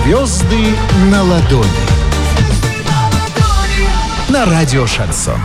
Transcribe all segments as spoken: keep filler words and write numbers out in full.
Звезды на ладони. На радио Шансон.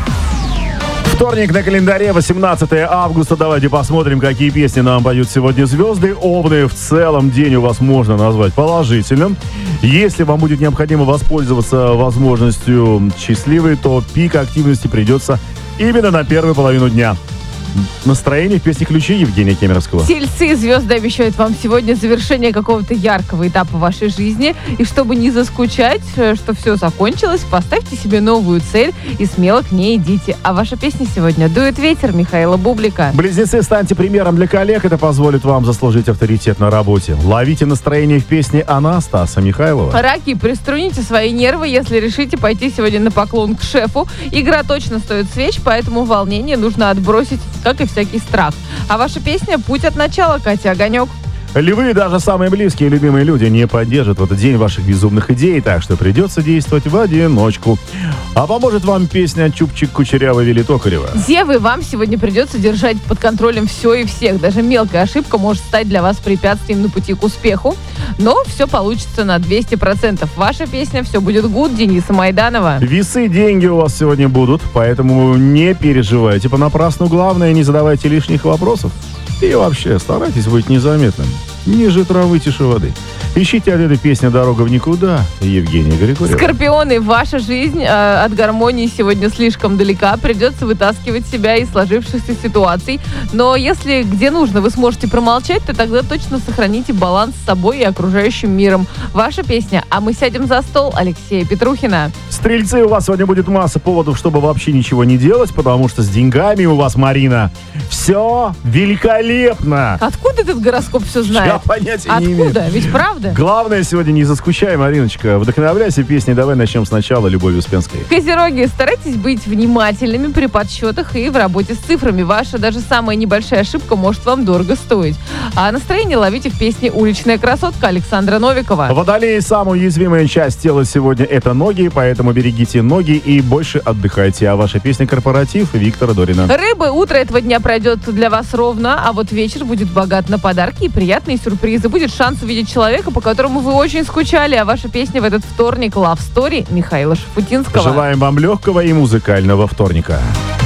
Вторник на календаре, восемнадцатое августа. Давайте посмотрим, какие песни нам поют сегодня звезды. Овны, в целом день у вас можно назвать положительным. Если вам будет необходимо воспользоваться возможностью счастливой, то пик активности придется именно на первую половину дня. Настроение в песне «Ключи» Евгения Кемеровского. Тельцы, звезды обещают вам сегодня завершение какого-то яркого этапа вашей жизни. И чтобы не заскучать, что все закончилось, поставьте себе новую цель и смело к ней идите. А ваша песня сегодня «Дует ветер» Михаила Бублика. Близнецы, станьте примером для коллег. Это позволит вам заслужить авторитет на работе. Ловите настроение в песне «Она» Стаса Михайлова. Раки, приструните свои нервы, если решите пойти сегодня на поклон к шефу. Игра точно стоит свеч, поэтому волнение нужно отбросить, как и всякий страх. А ваша песня «Путь от начала» Катя Огонек. Львы, даже самые близкие и любимые люди не поддержат в этот день ваших безумных идей, так что придется действовать в одиночку. А поможет вам песня «Чупчик Кучерявый Вели Токарева». Девы, вам сегодня придется держать под контролем все и всех. Даже мелкая ошибка может стать для вас препятствием на пути к успеху. Но все получится на двести процентов. Ваша песня «Все будет гуд» Дениса Майданова. Весы, деньги у вас сегодня будут, поэтому не переживайте понапрасну. Главное, не задавайте лишних вопросов. И вообще, старайтесь быть незаметным. Ниже травы, тише воды. Ищите от этой песни «Дорога в никуда» Евгения Григорьева. Скорпионы, ваша жизнь э, от гармонии сегодня слишком далека. Придется вытаскивать себя из сложившихся ситуаций. Но если где нужно вы сможете промолчать, то тогда точно сохраните баланс с собой и окружающим миром. Ваша песня «А мы сядем за стол» Алексея Петрухина. Стрельцы, у вас сегодня будет масса поводов, чтобы вообще ничего не делать, потому что с деньгами у вас, Марина, все великолепно. Откуда этот гороскоп все знает? Я понятия Откуда? не имею. Ведь правда? Главное сегодня не заскучай, Мариночка. Вдохновляйся песней. Давай начнем сначала Любовью Успенской. Козероги, старайтесь быть внимательными при подсчетах и в работе с цифрами. Ваша даже самая небольшая ошибка может вам дорого стоить. А настроение ловите в песне «Уличная красотка» Александра Новикова. Водолеи, самая уязвимая часть тела сегодня — это ноги, поэтому берегите ноги и больше отдыхайте. А ваша песня «Корпоратив» Виктора Дорина. Рыбы, утро этого дня пройдет для вас ровно, а вот вечер будет богат на подарки и приятные сюрпризы. Будет шанс увидеть человека, по которому вы очень скучали, а ваша песня в этот вторник «Love Story» Михаила Шафутинского. Желаем вам легкого и музыкального вторника.